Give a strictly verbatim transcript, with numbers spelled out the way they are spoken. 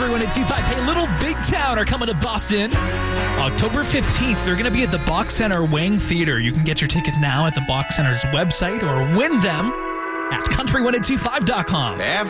Country one eighty-two point five. Hey, Little Big Town are coming to Boston October fifteenth. They're going to be at the Box Center Wang Theater. You can get your tickets now at the Box Center's website or win them at country one eighty-two point five dot com. After